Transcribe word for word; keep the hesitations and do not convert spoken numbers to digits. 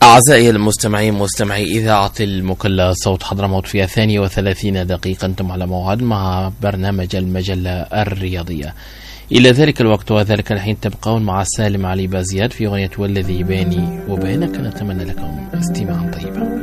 أعزائي المستمعين مستمعي إذاعة المكلا صوت حضرموت فيها ثانية وثلاثين دقيقة أنتم على موعد مع برنامج المجلة الرياضية. إلى ذلك الوقت وذلك الحين تبقون مع سالم علي بازياد في أغنية والذي بيني وبينك. نتمنى لكم استماعا طيبا.